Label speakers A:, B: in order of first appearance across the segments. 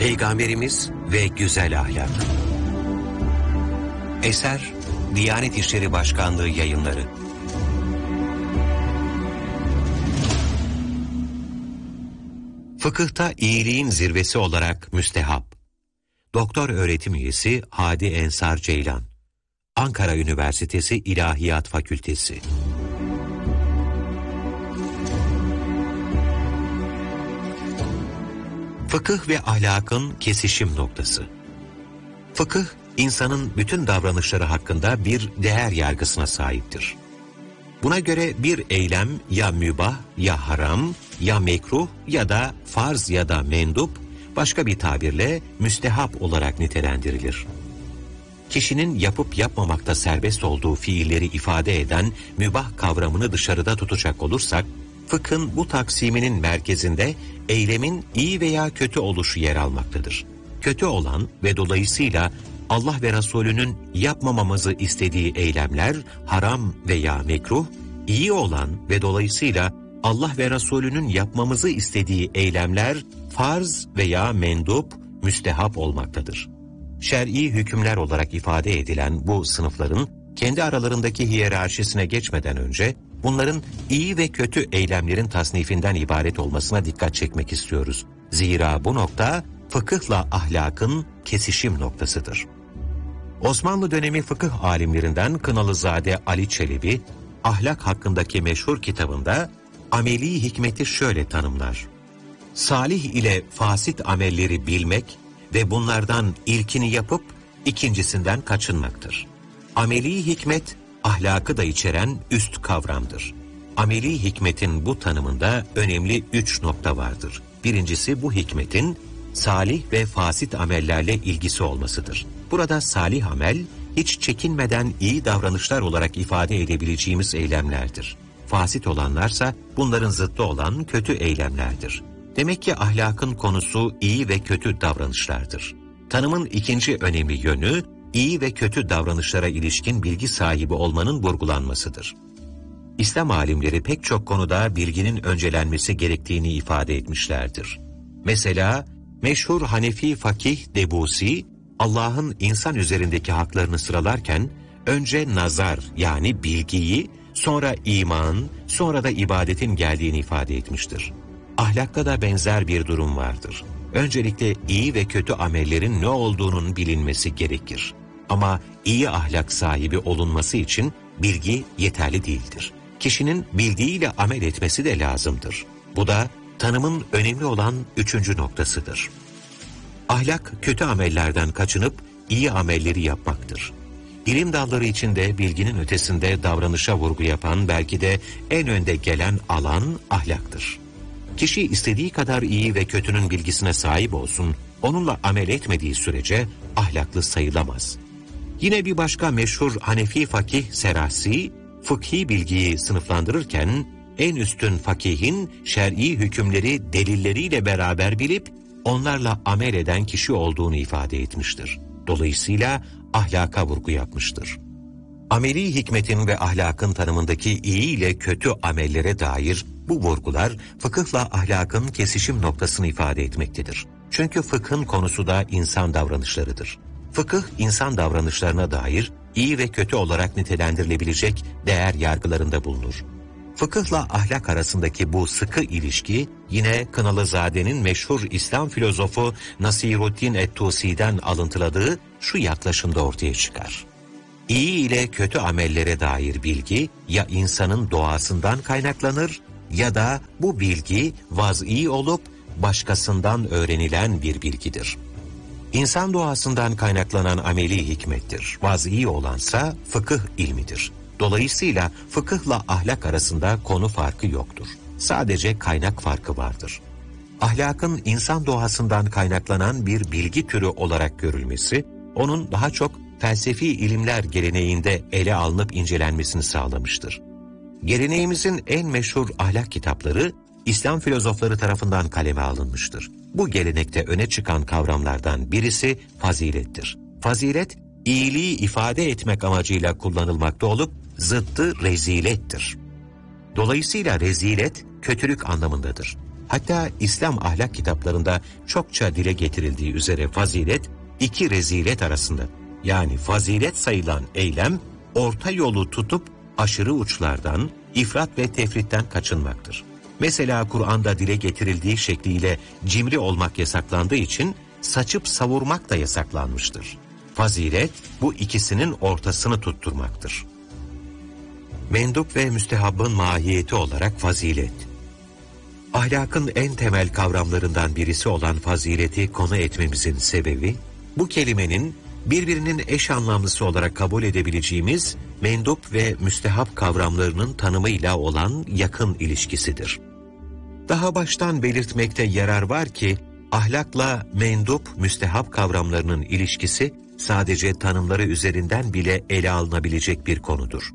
A: Peygamberimiz ve Güzel Ahlak. Eser Diyanet İşleri Başkanlığı Yayınları. Fıkıhta iyiliğin zirvesi olarak müstehap. Doktor öğretim üyesi Hadi Ensar Ceylan. Ankara Üniversitesi İlahiyat Fakültesi. Fıkıh ve ahlakın kesişim noktası. Fıkıh, insanın bütün davranışları hakkında bir değer yargısına sahiptir. Buna göre bir eylem ya mübah, ya haram, ya mekruh ya da farz ya da mendup, başka bir tabirle müstehap olarak nitelendirilir. Kişinin yapıp yapmamakta serbest olduğu fiilleri ifade eden mübah kavramını dışarıda tutacak olursak, fıkhın bu taksiminin merkezinde eylemin iyi veya kötü oluşu yer almaktadır. Kötü olan ve dolayısıyla Allah ve Resulünün yapmamamızı istediği eylemler haram veya mekruh, iyi olan ve dolayısıyla Allah ve Resulünün yapmamızı istediği eylemler farz veya mendup, müstehap olmaktadır. Şer'i hükümler olarak ifade edilen bu sınıfların kendi aralarındaki hiyerarşisine geçmeden önce bunların iyi ve kötü eylemlerin tasnifinden ibaret olmasına dikkat çekmek istiyoruz. Zira bu nokta fıkıhla ahlakın kesişim noktasıdır. Osmanlı dönemi fıkıh alimlerinden Kınalızade Ali Çelebi, ahlak hakkındaki meşhur kitabında ameli hikmeti şöyle tanımlar. Salih ile fasit amelleri bilmek ve bunlardan ilkini yapıp ikincisinden kaçınmaktır. Ameli hikmet, ahlakı da içeren üst kavramdır. Ameli hikmetin bu tanımında önemli 3 nokta vardır. Birincisi bu hikmetin salih ve fasit amellerle ilgisi olmasıdır. Burada salih amel, hiç çekinmeden iyi davranışlar olarak ifade edebileceğimiz eylemlerdir. Fasit olanlarsa bunların zıttı olan kötü eylemlerdir. Demek ki ahlakın konusu iyi ve kötü davranışlardır. Tanımın ikinci önemli yönü, iyi ve kötü davranışlara ilişkin bilgi sahibi olmanın vurgulanmasıdır. İslam alimleri pek çok konuda bilginin öncelenmesi gerektiğini ifade etmişlerdir. Mesela meşhur Hanefi fakih Debusi, Allah'ın insan üzerindeki haklarını sıralarken önce nazar yani bilgiyi, sonra iman, sonra da ibadetin geldiğini ifade etmiştir. Ahlakta da benzer bir durum vardır. Öncelikle iyi ve kötü amellerin ne olduğunun bilinmesi gerekir. Ama iyi ahlak sahibi olunması için bilgi yeterli değildir. Kişinin bildiğiyle amel etmesi de lazımdır. Bu da tanımın önemli olan 3. noktasıdır. Ahlak, kötü amellerden kaçınıp iyi amelleri yapmaktır. İlim dalları içinde bilginin ötesinde davranışa vurgu yapan belki de en önde gelen alan ahlaktır. Kişi istediği kadar iyi ve kötünün bilgisine sahip olsun, onunla amel etmediği sürece ahlaklı sayılamaz. Yine bir başka meşhur Hanefi fakih Serasi, fıkhi bilgiyi sınıflandırırken en üstün fakihin şer'i hükümleri delilleriyle beraber bilip onlarla amel eden kişi olduğunu ifade etmiştir. Dolayısıyla ahlaka vurgu yapmıştır. Ameli hikmetin ve ahlakın tanımındaki iyi ile kötü amellere dair bu vurgular fıkıhla ahlakın kesişim noktasını ifade etmektedir. Çünkü fıkhın konusu da insan davranışlarıdır. Fıkıh, insan davranışlarına dair iyi ve kötü olarak nitelendirilebilecek değer yargılarında bulunur. Fıkıhla ahlak arasındaki bu sıkı ilişki yine Kınalızade'nin meşhur İslam filozofu Nasiruddin et-Tusi'den alıntıladığı şu yaklaşımda ortaya çıkar. İyi ile kötü amellere dair bilgi ya insanın doğasından kaynaklanır ya da bu bilgi vaz'i olup başkasından öğrenilen bir bilgidir. İnsan doğasından kaynaklanan ameli hikmettir. Vaz'i olansa fıkıh ilmidir. Dolayısıyla fıkıhla ahlak arasında konu farkı yoktur. Sadece kaynak farkı vardır. Ahlakın insan doğasından kaynaklanan bir bilgi türü olarak görülmesi, onun daha çok felsefi ilimler geleneğinde ele alınıp incelenmesini sağlamıştır. Geleneğimizin en meşhur ahlak kitapları, İslam filozofları tarafından kaleme alınmıştır. Bu gelenekte öne çıkan kavramlardan birisi fazilettir. Fazilet, iyiliği ifade etmek amacıyla kullanılmakta olup, zıttı rezilettir. Dolayısıyla rezilet, kötülük anlamındadır. Hatta İslam ahlak kitaplarında çokça dile getirildiği üzere fazilet, iki rezilet arasında. Yani fazilet sayılan eylem, orta yolu tutup aşırı uçlardan, ifrat ve tefritten kaçınmaktır. Mesela Kur'an'da dile getirildiği şekliyle cimri olmak yasaklandığı için saçıp savurmak da yasaklanmıştır. Fazilet bu ikisinin ortasını tutturmaktır. Mendup ve müstehabbın mahiyeti olarak fazilet. Ahlakın en temel kavramlarından birisi olan fazileti konu etmemizin sebebi, bu kelimenin birbirinin eş anlamlısı olarak kabul edebileceğimiz mendup ve müstehap kavramlarının tanımıyla olan yakın ilişkisidir. Daha baştan belirtmekte yarar var ki, ahlakla mendup, müstehap kavramlarının ilişkisi sadece tanımları üzerinden bile ele alınabilecek bir konudur.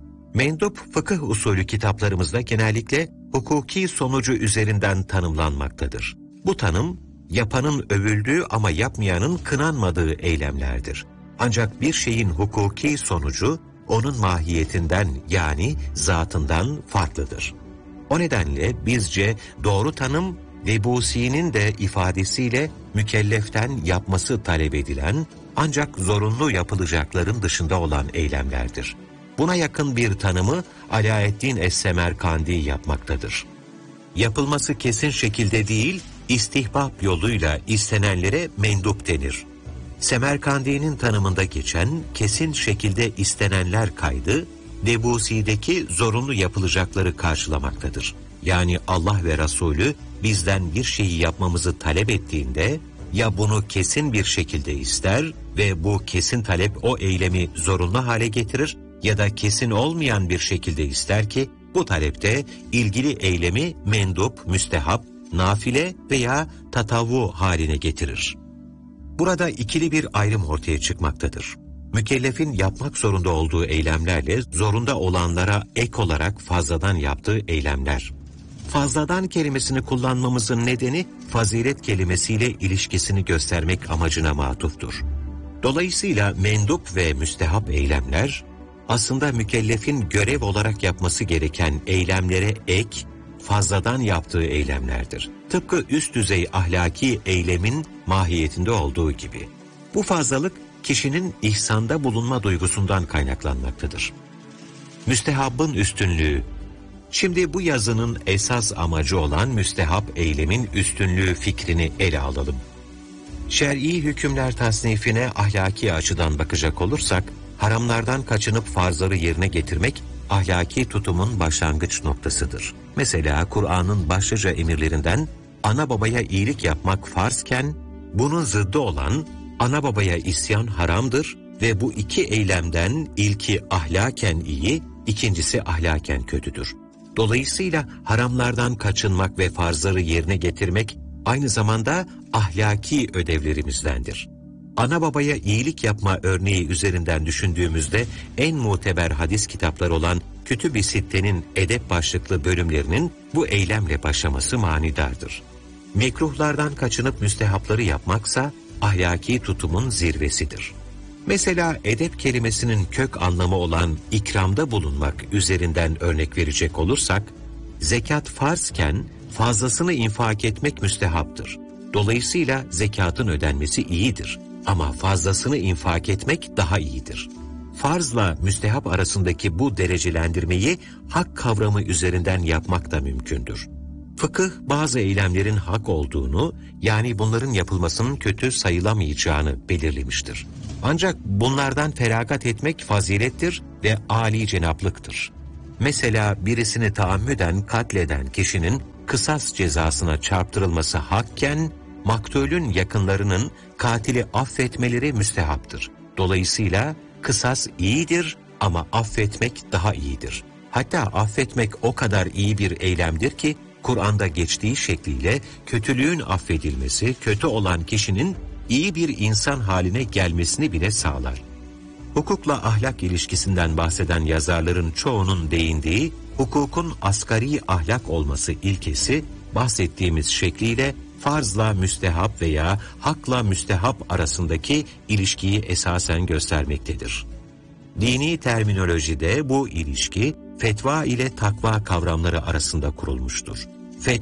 A: Mendup, fıkıh usulü kitaplarımızda genellikle hukuki sonucu üzerinden tanımlanmaktadır. Bu tanım, yapanın övüldüğü ama yapmayanın kınanmadığı eylemlerdir. Ancak bir şeyin hukuki sonucu, onun mahiyetinden yani zatından farklıdır. O nedenle bizce doğru tanım, Vebusi'nin de ifadesiyle mükelleften yapması talep edilen, ancak zorunlu yapılacakların dışında olan eylemlerdir. Buna yakın bir tanımı Alaeddin Es-Semerkandi yapmaktadır. Yapılması kesin şekilde değil, istihbap yoluyla istenenlere mendup denir. Semerkandi'nin tanımında geçen kesin şekilde istenenler kaydı, Vebusi'deki zorunlu yapılacakları karşılamaktadır. Yani Allah ve Resulü bizden bir şeyi yapmamızı talep ettiğinde, ya bunu kesin bir şekilde ister ve bu kesin talep o eylemi zorunlu hale getirir, ya da kesin olmayan bir şekilde ister ki, bu talepte ilgili eylemi mendup, müstehap, nafile veya tatavvu haline getirir. Burada ikili bir ayrım ortaya çıkmaktadır. Mükellefin yapmak zorunda olduğu eylemlerle zorunda olanlara ek olarak fazladan yaptığı eylemler. Fazladan kelimesini kullanmamızın nedeni fazilet kelimesiyle ilişkisini göstermek amacına matuftur. Dolayısıyla mendup ve müstehap eylemler, aslında mükellefin görev olarak yapması gereken eylemlere ek, fazladan yaptığı eylemlerdir. Tıpkı üst düzey ahlaki eylemin mahiyetinde olduğu gibi. Bu fazlalık kişinin ihsanda bulunma duygusundan kaynaklanmaktadır. Müstehabbın üstünlüğü. Şimdi bu yazının esas amacı olan müstehap eylemin üstünlüğü fikrini ele alalım. Şer'i hükümler tasnifine ahlaki açıdan bakacak olursak, haramlardan kaçınıp farzları yerine getirmek ahlaki tutumun başlangıç noktasıdır. Mesela Kur'an'ın başlıca emirlerinden ana babaya iyilik yapmak farzken, bunun zıddı olan ana babaya isyan haramdır ve bu iki eylemden ilki ahlaken iyi, ikincisi ahlaken kötüdür. Dolayısıyla haramlardan kaçınmak ve farzları yerine getirmek aynı zamanda ahlaki ödevlerimizdendir. Ana babaya iyilik yapma örneği üzerinden düşündüğümüzde en muteber hadis kitapları olan Kütüb-i Sitte'nin edep başlıklı bölümlerinin bu eylemle başlaması manidardır. Mekruhlardan kaçınıp müstehapları yapmaksa ahlaki tutumun zirvesidir. Mesela edep kelimesinin kök anlamı olan ikramda bulunmak üzerinden örnek verecek olursak, zekat farzken fazlasını infak etmek müstehaptır. Dolayısıyla zekatın ödenmesi iyidir. Ama fazlasını infak etmek daha iyidir. Farzla müstehap arasındaki bu derecelendirmeyi hak kavramı üzerinden yapmak da mümkündür. Fıkıh bazı eylemlerin hak olduğunu, yani bunların yapılmasının kötü sayılamayacağını belirlemiştir. Ancak bunlardan feragat etmek fazilettir ve âli cenaplıktır. Mesela birisini taammüden katleden kişinin kısas cezasına çarptırılması hakken, maktulün yakınlarının katili affetmeleri müstehaptır. Dolayısıyla kısas iyidir ama affetmek daha iyidir. Hatta affetmek o kadar iyi bir eylemdir ki, Kur'an'da geçtiği şekliyle kötülüğün affedilmesi, kötü olan kişinin iyi bir insan haline gelmesini bile sağlar. Hukukla ahlak ilişkisinden bahseden yazarların çoğunun değindiği, hukukun asgari ahlak olması ilkesi, bahsettiğimiz şekliyle farzla müstehap veya hakla müstehap arasındaki ilişkiyi esasen göstermektedir. Dini terminolojide bu ilişki, fetva ile takva kavramları arasında kurulmuştur. Fetva,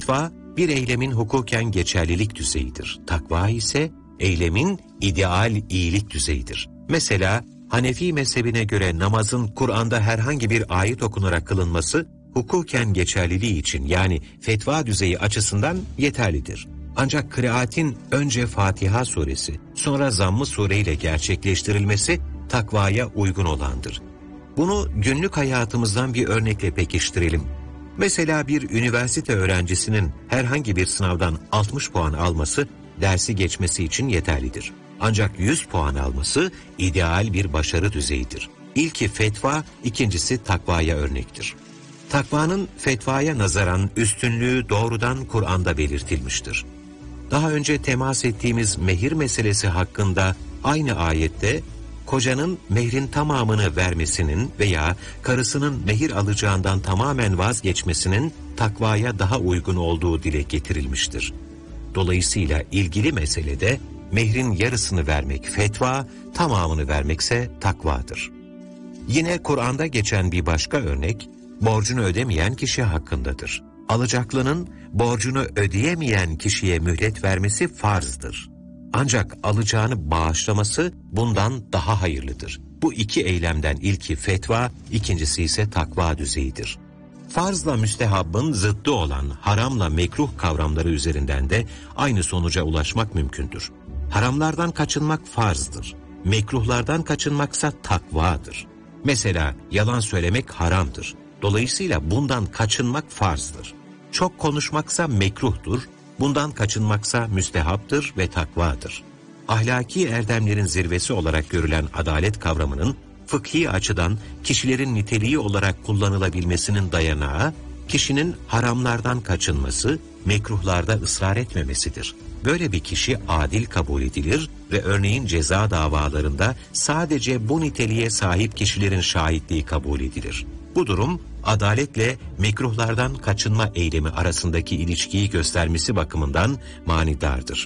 A: bir eylemin hukuken geçerlilik düzeyidir. Takva ise eylemin ideal iyilik düzeyidir. Mesela Hanefi mezhebine göre namazın Kur'an'da herhangi bir ayet okunarak kılınması hukuken geçerliliği için yani fetva düzeyi açısından yeterlidir. Ancak kıraatin önce Fatiha suresi, sonra Zamm-ı sure ile gerçekleştirilmesi takvaya uygun olandır. Bunu günlük hayatımızdan bir örnekle pekiştirelim. Mesela bir üniversite öğrencisinin herhangi bir sınavdan 60 puan alması dersi geçmesi için yeterlidir. Ancak 100 puan alması ideal bir başarı düzeyidir. İlki fetva, ikincisi takvaya örnektir. Takvanın fetvaya nazaran üstünlüğü doğrudan Kur'an'da belirtilmiştir. Daha önce temas ettiğimiz mehir meselesi hakkında aynı ayette kocanın mehrin tamamını vermesinin veya karısının mehir alacağından tamamen vazgeçmesinin takvaya daha uygun olduğu dile getirilmiştir. Dolayısıyla ilgili meselede mehrin yarısını vermek fetva, tamamını vermekse takvadır. Yine Kur'an'da geçen bir başka örnek, borcunu ödemeyen kişi hakkındadır. Alacaklının borcunu ödeyemeyen kişiye mühlet vermesi farzdır. Ancak alacağını bağışlaması bundan daha hayırlıdır. Bu iki eylemden ilki fetva, ikincisi ise takva düzeyidir. Farzla müstehabbın zıddı olan haramla mekruh kavramları üzerinden de aynı sonuca ulaşmak mümkündür. Haramlardan kaçınmak farzdır. Mekruhlardan kaçınmaksa takvadır. Mesela yalan söylemek haramdır. Dolayısıyla bundan kaçınmak farzdır. Çok konuşmaksa mekruhtur. Bundan kaçınmaksa müstehaptır ve takvadır. Ahlaki erdemlerin zirvesi olarak görülen adalet kavramının fıkhi açıdan kişilerin niteliği olarak kullanılabilmesinin dayanağı, kişinin haramlardan kaçınması, mekruhlarda ısrar etmemesidir. Böyle bir kişi adil kabul edilir ve örneğin ceza davalarında sadece bu niteliğe sahip kişilerin şahitliği kabul edilir. Bu durum, adaletle mekruhlardan kaçınma eylemi arasındaki ilişkiyi göstermesi bakımından manidardır.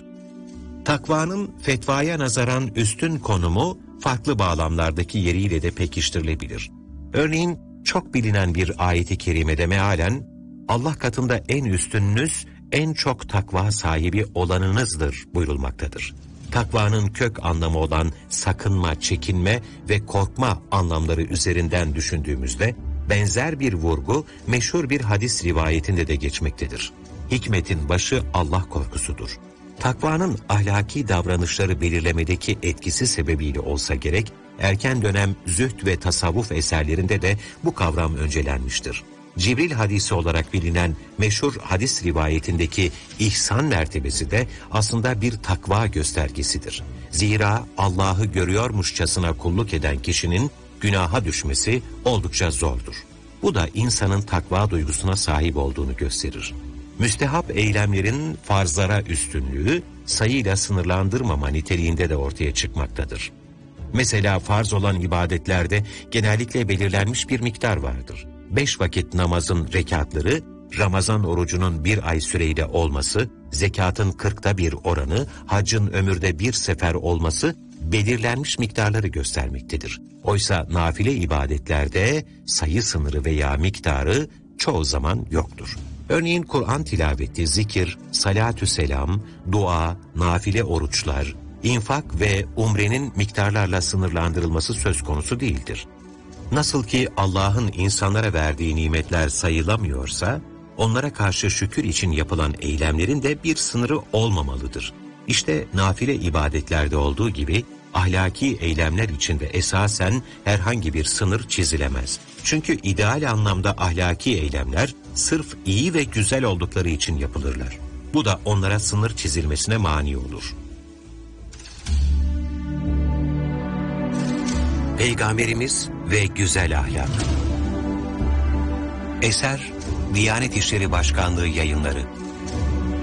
A: Takvanın fetvaya nazaran üstün konumu, farklı bağlamlardaki yeriyle de pekiştirilebilir. Örneğin, çok bilinen bir ayet-i kerimede mealen, Allah katında en üstününüz, en çok takva sahibi olanınızdır buyurulmaktadır. Takvanın kök anlamı olan sakınma, çekinme ve korkma anlamları üzerinden düşündüğümüzde, benzer bir vurgu meşhur bir hadis rivayetinde de geçmektedir. Hikmetin başı Allah korkusudur. Takvanın ahlaki davranışları belirlemedeki etkisi sebebiyle olsa gerek, erken dönem zühd ve tasavvuf eserlerinde de bu kavram öncelenmiştir. Cibril hadisi olarak bilinen meşhur hadis rivayetindeki ihsan mertebesi de aslında bir takva göstergesidir. Zira Allah'ı görüyormuşçasına kulluk eden kişinin günaha düşmesi oldukça zordur. Bu da insanın takva duygusuna sahip olduğunu gösterir. Müstehap eylemlerin farzlara üstünlüğü, sayıyla sınırlandırmama niteliğinde de ortaya çıkmaktadır. Mesela farz olan ibadetlerde genellikle belirlenmiş bir miktar vardır. 5 vakit namazın rekatları, Ramazan orucunun bir ay süreyle olması, zekatın 40'ta bir oranı, haccın ömürde bir sefer olması belirlenmiş miktarları göstermektedir. Oysa nafile ibadetlerde sayı sınırı veya miktarı çoğu zaman yoktur. Örneğin Kur'an tilaveti, zikir, salatü selam, dua, nafile oruçlar, infak ve umrenin miktarlarla sınırlandırılması söz konusu değildir. Nasıl ki Allah'ın insanlara verdiği nimetler sayılamıyorsa, onlara karşı şükür için yapılan eylemlerin de bir sınırı olmamalıdır. İşte nafile ibadetlerde olduğu gibi ahlaki eylemler için de esasen herhangi bir sınır çizilemez. Çünkü ideal anlamda ahlaki eylemler sırf iyi ve güzel oldukları için yapılırlar. Bu da onlara sınır çizilmesine mani olur. Peygamberimiz ve güzel ahlak. Eser Diyanet İşleri Başkanlığı Yayınları.